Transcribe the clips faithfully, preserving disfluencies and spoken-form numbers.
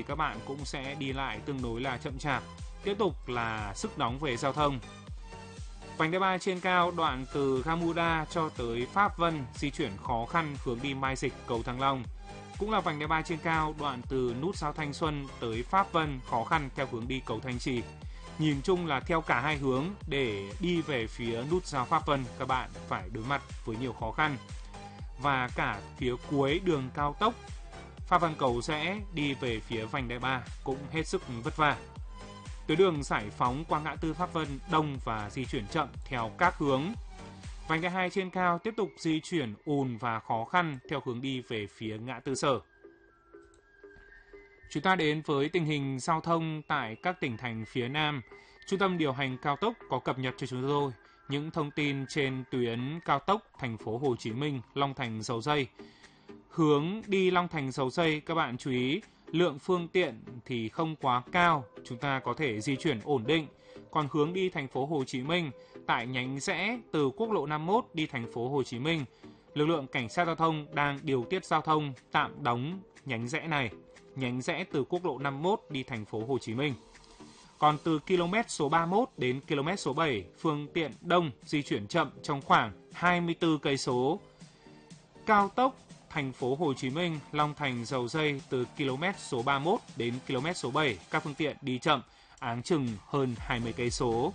các bạn cũng sẽ đi lại tương đối là chậm chạp. Tiếp tục là sức nóng về giao thông. Vành đai ba trên cao đoạn từ Gamuda cho tới Pháp Vân di chuyển khó khăn hướng đi Mai Dịch, cầu Thăng Long. Cũng là vành đai ba trên cao đoạn từ nút giao Thanh Xuân tới Pháp Vân khó khăn theo hướng đi cầu Thanh Trì. Nhìn chung là theo cả hai hướng để đi về phía nút giao Pháp Vân các bạn phải đối mặt với nhiều khó khăn. Và cả phía cuối đường cao tốc Pháp Vân Cầu Giẽ đi về phía vành đai ba cũng hết sức vất vả. Tuyến đường Giải Phóng qua ngã tư Pháp Vân đông và di chuyển chậm theo các hướng. Vành đai hai trên cao tiếp tục di chuyển ùn và khó khăn theo hướng đi về phía ngã tư Sở. Chúng ta đến với tình hình giao thông tại các tỉnh thành phía Nam. Trung tâm điều hành cao tốc có cập nhật cho chúng tôi những thông tin trên tuyến cao tốc thành phố Hồ Chí Minh, Long Thành, Dầu Giây. Hướng đi Long Thành, Dầu Giây các bạn chú ý lượng phương tiện thì không quá cao, chúng ta có thể di chuyển ổn định. Còn hướng đi thành phố Hồ Chí Minh tại nhánh rẽ từ quốc lộ năm mươi mốt đi thành phố Hồ Chí Minh, lực lượng cảnh sát giao thông đang điều tiết giao thông tạm đóng nhánh rẽ này, nhánh rẽ từ quốc lộ năm mươi mốt đi thành phố Hồ Chí Minh. Còn từ km số ba mươi mốt đến km số bảy, phương tiện đông di chuyển chậm trong khoảng hai mươi tư cây số. Cao tốc thành phố Hồ Chí Minh, Long Thành, Dầu Giây từ km số ba mươi mốt đến km số bảy, các phương tiện đi chậm, áng chừng hơn hai mươi cây số.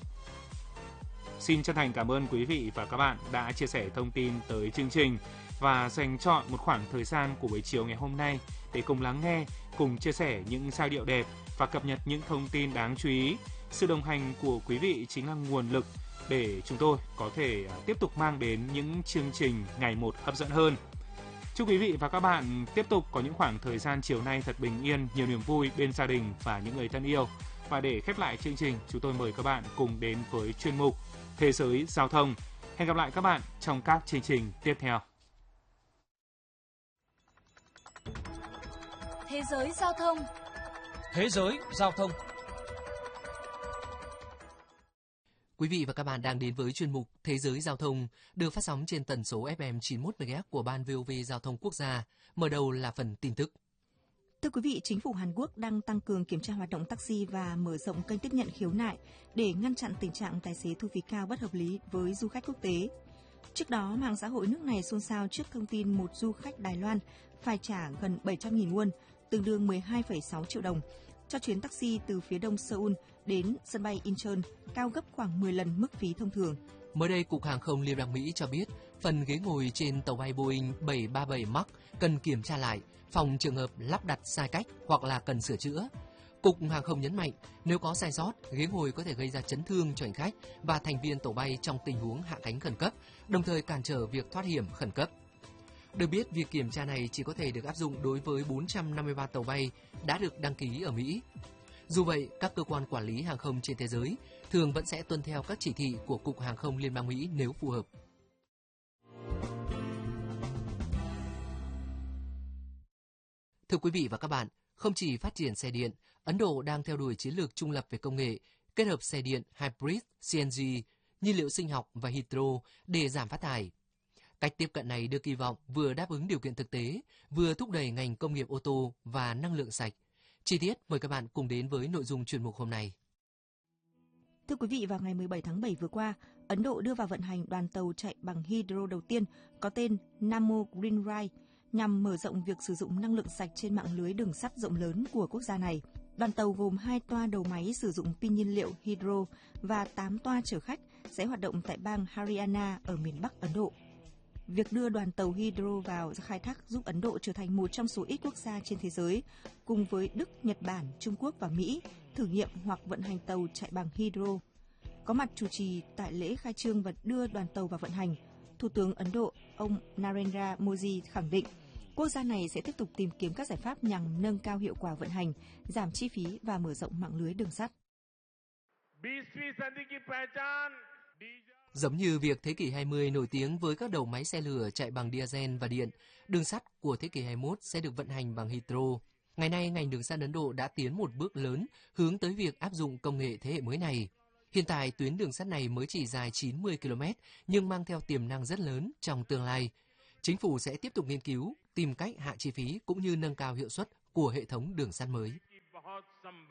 Xin chân thành cảm ơn quý vị và các bạn đã chia sẻ thông tin tới chương trình và dành chọn một khoảng thời gian của buổi chiều ngày hôm nay để cùng lắng nghe, cùng chia sẻ những giai điệu đẹp và cập nhật những thông tin đáng chú ý. Sự đồng hành của quý vị chính là nguồn lực để chúng tôi có thể tiếp tục mang đến những chương trình ngày một hấp dẫn hơn. Chúc quý vị và các bạn tiếp tục có những khoảng thời gian chiều nay thật bình yên, nhiều niềm vui bên gia đình và những người thân yêu. Và để khép lại chương trình, chúng tôi mời các bạn cùng đến với chuyên mục Thế giới giao thông. Hẹn gặp lại các bạn trong các chương trình tiếp theo. Thế giới giao thông. Thế giới giao thông. Quý vị và các bạn đang đến với chuyên mục Thế giới giao thông được phát sóng trên tần số ép em chín mươi mốt mê ga héc của Ban vê o vê Giao thông Quốc gia. Mở đầu là phần tin tức. Thưa quý vị, chính phủ Hàn Quốc đang tăng cường kiểm tra hoạt động taxi và mở rộng kênh tiếp nhận khiếu nại để ngăn chặn tình trạng tài xế thu phí cao bất hợp lý với du khách quốc tế. Trước đó, mạng xã hội nước này xôn xao trước thông tin một du khách Đài Loan phải trả gần bảy trăm nghìn won, tương đương mười hai phẩy sáu triệu đồng, cho chuyến taxi từ phía đông Seoul đến sân bay Incheon, cao gấp khoảng mười lần mức phí thông thường. Mới đây, Cục Hàng không Liên bang Mỹ cho biết phần ghế ngồi trên tàu bay Boeing bảy ba bảy Max cần kiểm tra lại, phòng trường hợp lắp đặt sai cách hoặc là cần sửa chữa. Cục Hàng không nhấn mạnh, nếu có sai sót, ghế ngồi có thể gây ra chấn thương cho hành khách và thành viên tổ bay trong tình huống hạ cánh khẩn cấp, đồng thời cản trở việc thoát hiểm khẩn cấp. Được biết, việc kiểm tra này chỉ có thể được áp dụng đối với bốn trăm năm mươi ba tàu bay đã được đăng ký ở Mỹ. Dù vậy, các cơ quan quản lý hàng không trên thế giới thường vẫn sẽ tuân theo các chỉ thị của Cục Hàng không Liên bang Mỹ nếu phù hợp. Thưa quý vị và các bạn, không chỉ phát triển xe điện, Ấn Độ đang theo đuổi chiến lược trung lập về công nghệ, kết hợp xe điện, hybrid, xê en giê, nhiên liệu sinh học và hydro để giảm phát thải. Cách tiếp cận này được kỳ vọng vừa đáp ứng điều kiện thực tế, vừa thúc đẩy ngành công nghiệp ô tô và năng lượng sạch. Chi tiết mời các bạn cùng đến với nội dung chuyên mục hôm nay. Thưa quý vị, vào ngày mười bảy tháng bảy vừa qua, Ấn Độ đưa vào vận hành đoàn tàu chạy bằng hydro đầu tiên có tên Namo Green Line nhằm mở rộng việc sử dụng năng lượng sạch trên mạng lưới đường sắt rộng lớn của quốc gia này. Đoàn tàu gồm hai toa đầu máy sử dụng pin nhiên liệu hydro và tám toa chở khách sẽ hoạt động tại bang Haryana ở miền Bắc Ấn Độ. Việc đưa đoàn tàu hydro vào khai thác giúp Ấn Độ trở thành một trong số ít quốc gia trên thế giới, cùng với Đức, Nhật Bản, Trung Quốc và Mỹ, thử nghiệm hoặc vận hành tàu chạy bằng hydro. Có mặt chủ trì tại lễ khai trương và đưa đoàn tàu vào vận hành, Thủ tướng Ấn Độ, ông Narendra Modi khẳng định, quốc gia này sẽ tiếp tục tìm kiếm các giải pháp nhằm nâng cao hiệu quả vận hành, giảm chi phí và mở rộng mạng lưới đường sắt. Giống như việc thế kỷ hai mươi nổi tiếng với các đầu máy xe lửa chạy bằng diesel và điện, đường sắt của thế kỷ hai mươi mốt sẽ được vận hành bằng hydro. Ngày nay, ngành đường sắt Ấn Độ đã tiến một bước lớn hướng tới việc áp dụng công nghệ thế hệ mới này. Hiện tại, tuyến đường sắt này mới chỉ dài chín mươi ki lô mét nhưng mang theo tiềm năng rất lớn trong tương lai. Chính phủ sẽ tiếp tục nghiên cứu, tìm cách hạ chi phí cũng như nâng cao hiệu suất của hệ thống đường sắt mới.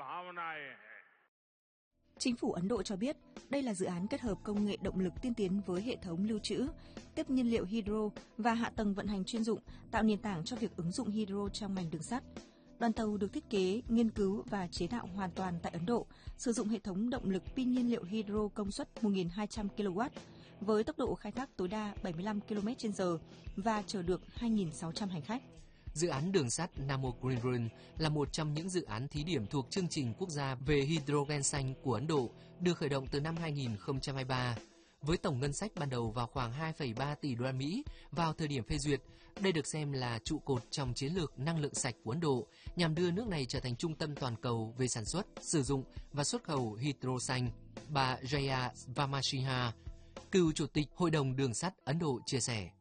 Chính phủ Ấn Độ cho biết đây là dự án kết hợp công nghệ động lực tiên tiến với hệ thống lưu trữ, tiếp nhiên liệu hydro và hạ tầng vận hành chuyên dụng, tạo nền tảng cho việc ứng dụng hydro trong ngành đường sắt. Đoàn tàu được thiết kế, nghiên cứu và chế tạo hoàn toàn tại Ấn Độ, sử dụng hệ thống động lực pin nhiên liệu hydro công suất một nghìn hai trăm ki lô oát với tốc độ khai thác tối đa bảy mươi lăm ki lô mét trên giờ và chở được hai nghìn sáu trăm hành khách. Dự án đường sắt Namo Green Run là một trong những dự án thí điểm thuộc chương trình quốc gia về hydrogen xanh của Ấn Độ, được khởi động từ năm hai nghìn không trăm hai mươi ba. Với tổng ngân sách ban đầu vào khoảng hai phẩy ba tỷ đô la Mỹ vào thời điểm phê duyệt, đây được xem là trụ cột trong chiến lược năng lượng sạch của Ấn Độ nhằm đưa nước này trở thành trung tâm toàn cầu về sản xuất, sử dụng và xuất khẩu hydro xanh. Bà Jaya Vamasiha, cựu chủ tịch Hội đồng Đường sắt Ấn Độ chia sẻ.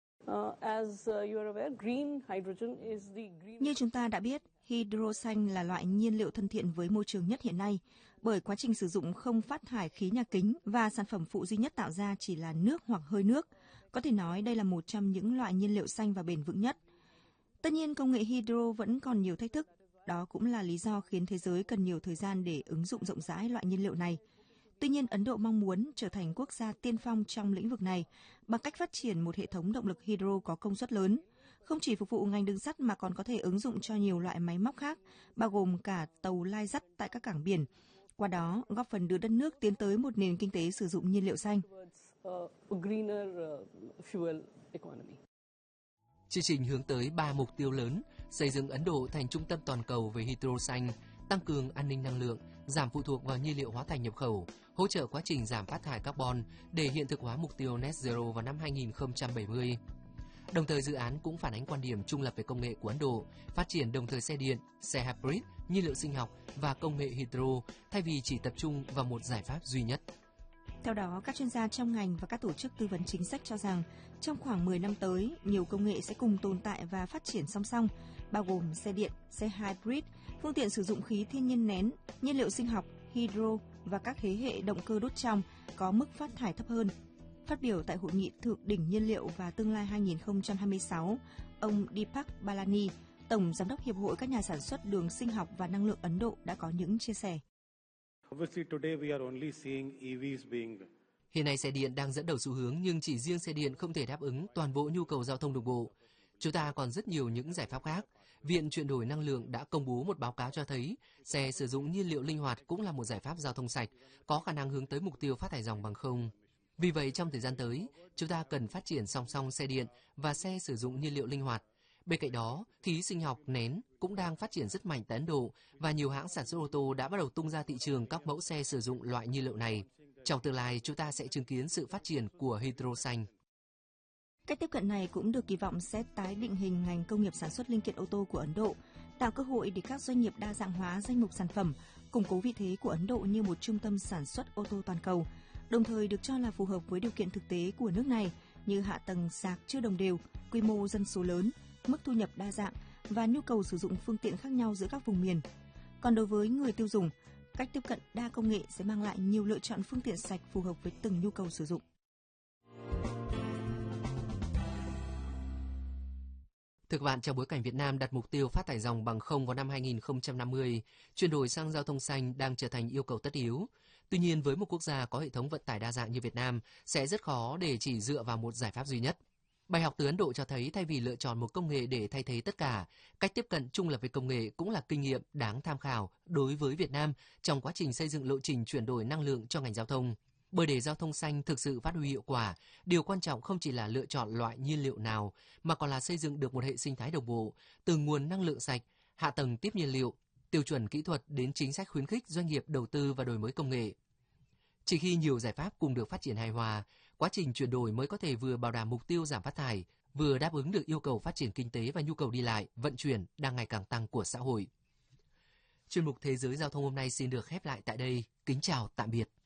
Như chúng ta đã biết, hydro xanh là loại nhiên liệu thân thiện với môi trường nhất hiện nay, bởi quá trình sử dụng không phát thải khí nhà kính và sản phẩm phụ duy nhất tạo ra chỉ là nước hoặc hơi nước. Có thể nói đây là một trong những loại nhiên liệu xanh và bền vững nhất. Tất nhiên, công nghệ hydro vẫn còn nhiều thách thức. Đó cũng là lý do khiến thế giới cần nhiều thời gian để ứng dụng rộng rãi loại nhiên liệu này. Tuy nhiên, Ấn Độ mong muốn trở thành quốc gia tiên phong trong lĩnh vực này bằng cách phát triển một hệ thống động lực hydro có công suất lớn, không chỉ phục vụ ngành đường sắt mà còn có thể ứng dụng cho nhiều loại máy móc khác, bao gồm cả tàu lai dắt tại các cảng biển. Qua đó, góp phần đưa đất nước tiến tới một nền kinh tế sử dụng nhiên liệu xanh. Chương trình hướng tới ba mục tiêu lớn: xây dựng Ấn Độ thành trung tâm toàn cầu về hydro xanh, tăng cường an ninh năng lượng, giảm phụ thuộc vào nhiên liệu hóa thành nhập khẩu, hỗ trợ quá trình giảm phát thải carbon để hiện thực hóa mục tiêu net zero vào năm hai nghìn không trăm bảy mươi. Đồng thời, dự án cũng phản ánh quan điểm trung lập về công nghệ của Ấn Độ, phát triển đồng thời xe điện, xe hybrid, nhiên liệu sinh học và công nghệ hydro thay vì chỉ tập trung vào một giải pháp duy nhất. Theo đó, các chuyên gia trong ngành và các tổ chức tư vấn chính sách cho rằng trong khoảng mười năm tới, nhiều công nghệ sẽ cùng tồn tại và phát triển song song, bao gồm xe điện, xe hybrid, phương tiện sử dụng khí thiên nhiên nén, nhiên liệu sinh học, hydro và các thế hệ động cơ đốt trong có mức phát thải thấp hơn. Phát biểu tại Hội nghị Thượng đỉnh Nhiên liệu và Tương lai hai nghìn không trăm hai mươi sáu, ông Deepak Balani, Tổng Giám đốc Hiệp hội các nhà sản xuất đường sinh học và năng lượng Ấn Độ đã có những chia sẻ. Hiện nay xe điện đang dẫn đầu xu hướng, nhưng chỉ riêng xe điện không thể đáp ứng toàn bộ nhu cầu giao thông đường bộ. Chúng ta còn rất nhiều những giải pháp khác. Viện chuyển đổi năng lượng đã công bố một báo cáo cho thấy xe sử dụng nhiên liệu linh hoạt cũng là một giải pháp giao thông sạch, có khả năng hướng tới mục tiêu phát thải ròng bằng không. Vì vậy, trong thời gian tới, chúng ta cần phát triển song song xe điện và xe sử dụng nhiên liệu linh hoạt. Bên cạnh đó, khí sinh học nén cũng đang phát triển rất mạnh tại Ấn Độ và nhiều hãng sản xuất ô tô đã bắt đầu tung ra thị trường các mẫu xe sử dụng loại nhiên liệu này. Trong tương lai, chúng ta sẽ chứng kiến sự phát triển của hydro xanh. Cách tiếp cận này cũng được kỳ vọng sẽ tái định hình ngành công nghiệp sản xuất linh kiện ô tô của Ấn Độ, tạo cơ hội để các doanh nghiệp đa dạng hóa danh mục sản phẩm, củng cố vị thế của Ấn Độ như một trung tâm sản xuất ô tô toàn cầu, đồng thời được cho là phù hợp với điều kiện thực tế của nước này như hạ tầng sạc chưa đồng đều, quy mô dân số lớn, mức thu nhập đa dạng và nhu cầu sử dụng phương tiện khác nhau giữa các vùng miền. Còn đối với người tiêu dùng, cách tiếp cận đa công nghệ sẽ mang lại nhiều lựa chọn phương tiện sạch phù hợp với từng nhu cầu sử dụng. Thưa các bạn, trong bối cảnh Việt Nam đặt mục tiêu phát thải ròng bằng không vào năm hai nghìn không trăm năm mươi, chuyển đổi sang giao thông xanh đang trở thành yêu cầu tất yếu. Tuy nhiên, với một quốc gia có hệ thống vận tải đa dạng như Việt Nam, sẽ rất khó để chỉ dựa vào một giải pháp duy nhất. Bài học từ Ấn Độ cho thấy thay vì lựa chọn một công nghệ để thay thế tất cả, cách tiếp cận trung lập với công nghệ cũng là kinh nghiệm đáng tham khảo đối với Việt Nam trong quá trình xây dựng lộ trình chuyển đổi năng lượng cho ngành giao thông. Bởi để giao thông xanh thực sự phát huy hiệu quả, điều quan trọng không chỉ là lựa chọn loại nhiên liệu nào, mà còn là xây dựng được một hệ sinh thái đồng bộ, từ nguồn năng lượng sạch, hạ tầng tiếp nhiên liệu, tiêu chuẩn kỹ thuật đến chính sách khuyến khích doanh nghiệp đầu tư và đổi mới công nghệ. Chỉ khi nhiều giải pháp cùng được phát triển hài hòa, quá trình chuyển đổi mới có thể vừa bảo đảm mục tiêu giảm phát thải, vừa đáp ứng được yêu cầu phát triển kinh tế và nhu cầu đi lại, vận chuyển đang ngày càng tăng của xã hội. Chuyên mục Thế giới Giao thông hôm nay xin được khép lại tại đây. Kính chào, tạm biệt.